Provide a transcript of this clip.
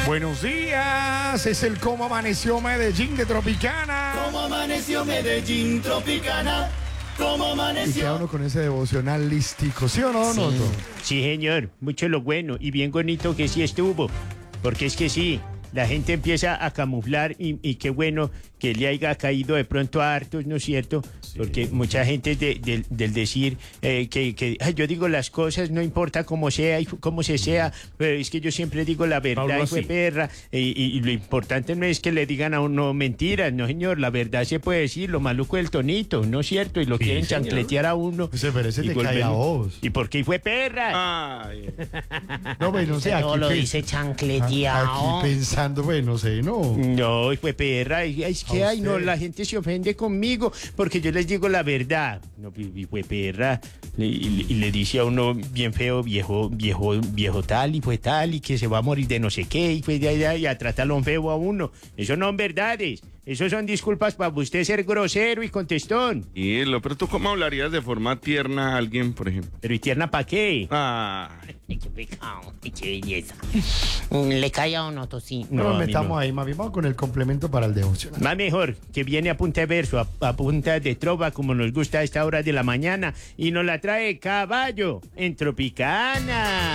Buenos días, es el Cómo Amaneció Medellín de Tropicana. Cómo amaneció Medellín, Tropicana. Cómo Y queda amaneció. uno con ese devocional lístico, ¿sí o no, Noto? Sí, señor, mucho lo bueno y bien bonito que sí estuvo, porque es que sí, la gente empieza a camuflar y qué bueno que le haya caído de pronto a hartos, ¿no es cierto? Porque mucha gente del decir que ay, yo digo las cosas, no importa cómo sea y cómo se sea, pero es que yo siempre digo la verdad, Pablo, y fue así. perra, y lo importante no es que le digan a uno mentiras, no señor, la verdad se puede decir, lo maluco del tonito, ¿no es cierto? Y lo quieren señor. chancletear a uno. Ese parece y te cae a volverlo- vos. ¿Y por qué fue perra? Ay, No, pues no sé, aquí, No lo dice chancleteado. aquí pensando, pues no sé, no. No, fue perra. Es que, ¿A ay, no, usted? la gente se ofende conmigo porque yo les digo la verdad. No, y fue perra. Y le dice a uno bien feo, viejo tal, y fue tal, y que se va a morir de no sé qué, y fue de allá, y a tratarlo feo a uno. Eso no son verdades. Eso son disculpas para usted ser grosero y contestón. y pero tú cómo hablarías de forma tierna a alguien, por ejemplo. Pero ¿y tierna para qué? Ay, Qué pecado, qué belleza. Le cae a uno, sí. No, No, nos a mí metamos no. ahí, más bien vamos con el complemento para el devocional. Más mejor, que viene a punta de verso, a punta de trova, como nos gusta a esta hora de la mañana, y nos la trae Caballo en Tropicana.